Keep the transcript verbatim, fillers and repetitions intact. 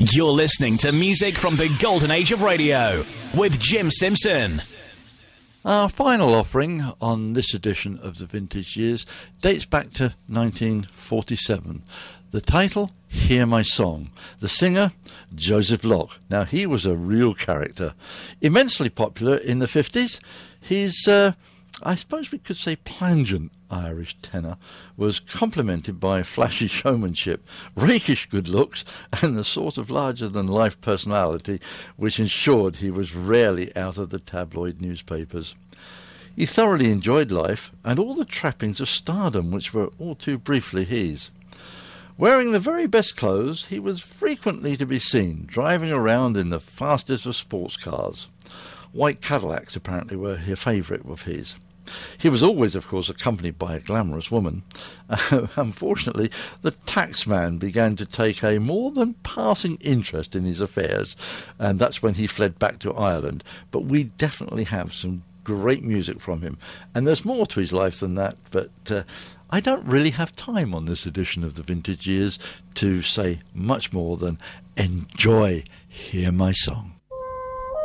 You're listening to music from the golden age of radio with Jim Simpson. Our final offering on this edition of the Vintage Years dates back to nineteen forty-seven. The title, Hear My Song. The singer, Joseph Locke. Now, he was a real character. Immensely popular in the fifties. His, uh, I suppose we could say, plangent Irish tenor was complemented by flashy showmanship, rakish good looks, and the sort of larger-than-life personality which ensured he was rarely out of the tabloid newspapers. He thoroughly enjoyed life and all the trappings of stardom which were all too briefly his. Wearing the very best clothes, he was frequently to be seen driving around in the fastest of sports cars. White Cadillacs apparently were a favourite of his. He was always, of course, accompanied by a glamorous woman. Uh, unfortunately, the taxman began to take a more than passing interest in his affairs, and that's when he fled back to Ireland. But we definitely have some great music from him, and there's more to his life than that, but uh, I don't really have time on this edition of the Vintage Years to say much more than enjoy Hear My Song.